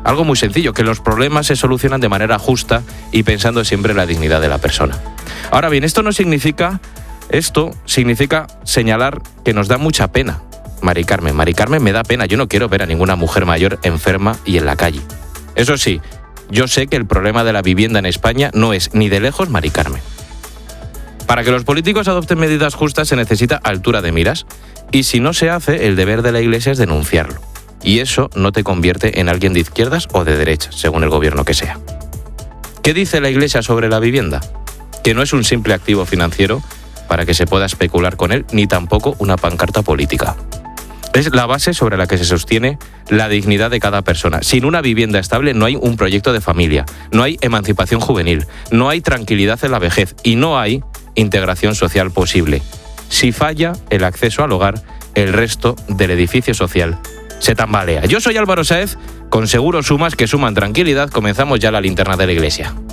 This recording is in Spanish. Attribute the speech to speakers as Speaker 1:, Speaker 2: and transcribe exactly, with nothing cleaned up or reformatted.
Speaker 1: Algo muy sencillo, que los problemas se solucionan de manera justa y pensando siempre en la dignidad de la persona. Ahora bien, esto no significa, esto significa señalar que nos da mucha pena. Mari Carmen, Mari Carmen me da pena, yo no quiero ver a ninguna mujer mayor enferma y en la calle. Eso sí, yo sé que el problema de la vivienda en España no es ni de lejos Mari Carmen. Para que los políticos adopten medidas justas se necesita altura de miras y si no se hace, el deber de la Iglesia es denunciarlo. Y eso no te convierte en alguien de izquierdas o de derechas, según el gobierno que sea. ¿Qué dice la Iglesia sobre la vivienda? Que no es un simple activo financiero para que se pueda especular con él, ni tampoco una pancarta política. Es la base sobre la que se sostiene la dignidad de cada persona. Sin una vivienda estable no hay un proyecto de familia, no hay emancipación juvenil, no hay tranquilidad en la vejez y no hay integración social posible. Si falla el acceso al hogar, el resto del edificio social se tambalea. Yo soy Álvaro Sáez, con Seguros Sumas que suman tranquilidad. Comenzamos ya la linterna de la Iglesia.